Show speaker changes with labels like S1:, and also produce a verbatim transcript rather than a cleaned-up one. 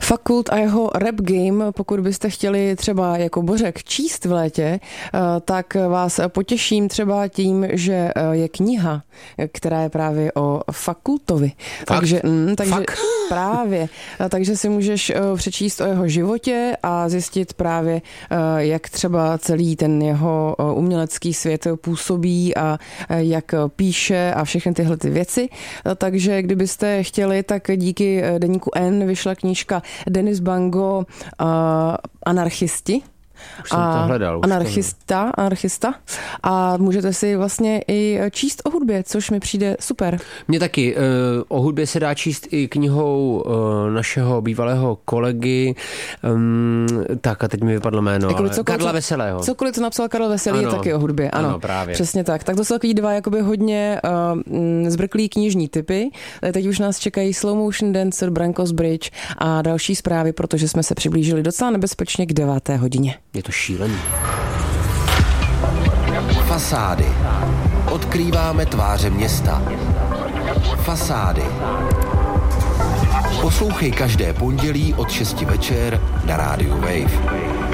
S1: Fakult a jeho rap game, pokud byste chtěli třeba jako Bořek číst v létě, tak vás potěším třeba tím, že je kniha, která je právě o Fakultovi.
S2: Fakt?
S1: Takže, mm, takže
S2: Fakt?
S1: právě. Takže si můžeš přečíst o jeho životě a zjistit právě, jak třeba celý ten jeho umělecký svět působí a jak píše a všechny tyhle ty věci. Takže kdybyste chtěli, tak díky deníku N vyšla knížka Denis Bango uh, Anarchisti.
S2: Už jsem to hledal. Už
S1: Anarchista,
S2: to...
S1: anarchista. A můžete si vlastně i číst o hudbě, což mi přijde super.
S2: Mně taky. O hudbě se dá číst i knihou našeho bývalého kolegy. Um, tak a teď mi vypadlo jméno.
S1: Cokoliv,
S2: Karla Veselého.
S1: Cokoliv, co napsal Karel Veselý, ano, je taky o hudbě. Ano,
S2: ano, právě.
S1: Přesně tak. Tak to jsou takový dva jakoby hodně uh, zbrklý knižní typy. Teď už nás čekají Slow Motion Dancer, Brankos Bridge a další zprávy, protože jsme se přiblížili docela nebezpečně k deváté hodině.
S2: Je to šílený.
S3: Fasády. Odkrýváme tváře města. Fasády. Poslouchej každé pondělí od šesti večer na rádiu Wave.